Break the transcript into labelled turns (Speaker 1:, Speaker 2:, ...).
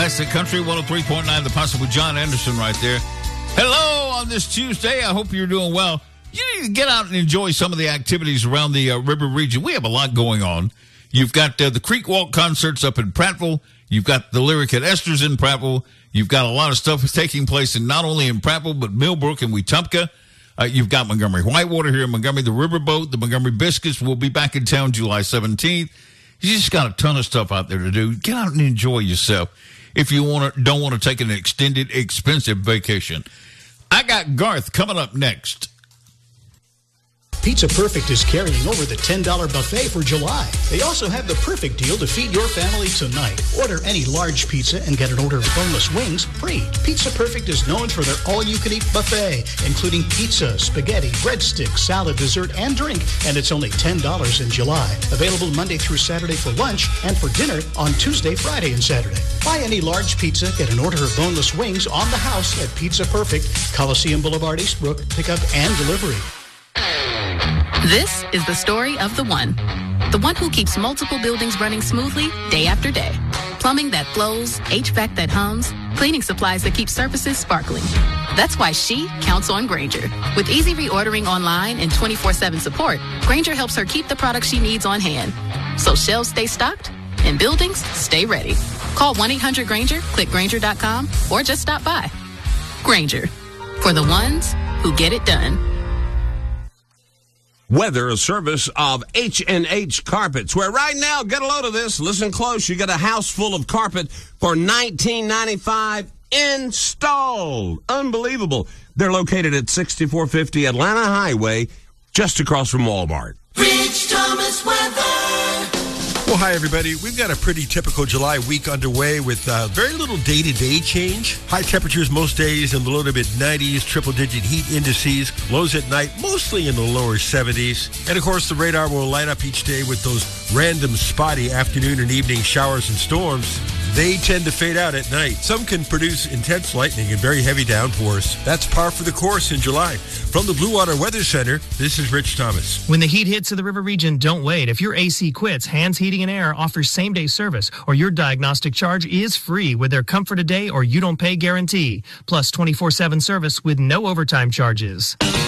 Speaker 1: Classic Country 103.9 The Posse with John Anderson right there. Hello on this Tuesday. I hope you're doing well. You need to get out and enjoy some of the activities around the river region. We have a lot going on. You've got the Creek Walk concerts up in Prattville. You've got the Lyric at Esther's in Prattville. You've got a lot of stuff taking place in not only in Prattville, but Millbrook and Wetumpka. You've got Montgomery Whitewater here in Montgomery, the Riverboat, the Montgomery Biscuits will be back in town July 17th. You just got a ton of stuff out there to do. Get out and enjoy yourself if you don't want to take an extended, expensive vacation. I got Garth coming up next.
Speaker 2: Pizza Perfect is carrying over the $10 buffet for July. They also have the perfect deal to feed your family tonight. Order any large pizza and get an order of boneless wings free. Pizza Perfect is known for their all-you-can-eat buffet, including pizza, spaghetti, breadsticks, salad, dessert, and drink, and it's only $10 in July. Available Monday through Saturday for lunch and for dinner on Tuesday, Friday, and Saturday. Buy any large pizza, get an order of boneless wings on the house at Pizza Perfect, Coliseum Boulevard, Eastbrook, pickup and delivery.
Speaker 3: This is the story of the one who keeps multiple buildings running smoothly day after day. Plumbing that flows, HVAC that hums, cleaning supplies that keep surfaces sparkling. That's why she counts on Grainger. With easy reordering online and 24/7 support, Grainger helps her keep the products she needs on hand. So shelves stay stocked and buildings stay ready. Call 1-800-GRAINGER, click Grainger.com, or just stop by. Grainger, for the ones who get it done.
Speaker 4: Weather, a service of H&H Carpets, where right now, get a load of this, listen close, you get a house full of carpet for $19.95 installed. Unbelievable. They're located at 6450 Atlanta Highway, just across from Walmart.
Speaker 5: Rich Thomas weather.
Speaker 6: Well, hi, everybody. We've got a pretty typical July week underway with very little day-to-day change. High temperatures most days in the low to mid-90s, triple-digit heat indices, lows at night mostly in the lower 70s. And, of course, the radar will line up each day with those random spotty afternoon and evening showers and storms. They tend to fade out at night. Some can produce intense lightning and very heavy downpours. That's par for the course in July. From the Blue Water Weather Center, this is Rich Thomas.
Speaker 7: When the heat hits to the river region, don't wait. If your AC quits, Hands Heating and Air offers same-day service, or your diagnostic charge is free with their Comfort a Day or you don't pay guarantee. Plus 24/7 service with no overtime charges.